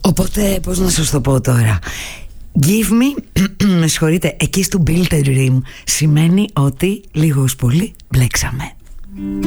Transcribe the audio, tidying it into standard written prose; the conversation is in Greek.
Οπότε πώς να σας το πω τώρα, give me, με συγχωρείτε, εκεί στο Build a Dream σημαίνει ότι λίγος πολύ μπλέξαμε.